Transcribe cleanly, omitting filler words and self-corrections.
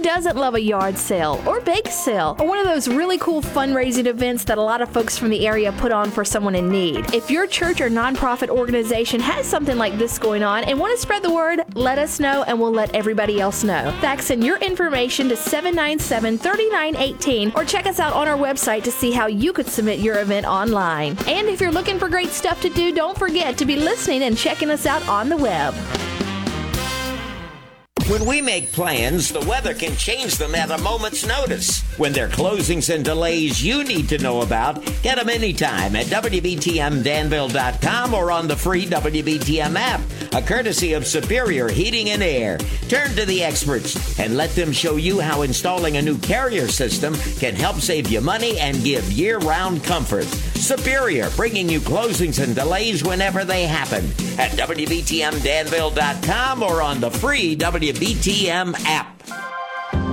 doesn't love a yard sale or bake sale or one of those really cool fundraising events that a lot of folks from the area put on for someone in need? If your church or nonprofit organization has something like this going on and want to spread the word, let us know and we'll let everybody else know. Fax in your information to 797-3918 or check us out on our website to see how you could submit your event online. And if you're looking for great stuff to do, don't forget to be listening and checking us out on the web. When we make plans, the weather can change them at a moment's notice. When there are closings and delays you need to know about, get them anytime at WBTMDanville.com or on the free WBTM app, a courtesy of Superior Heating and Air. Turn to the experts and let them show you how installing a new carrier system can help save you money and give year-round comfort. Superior, bringing you closings and delays whenever they happen at WBTMDanville.com or on the free WBTM app.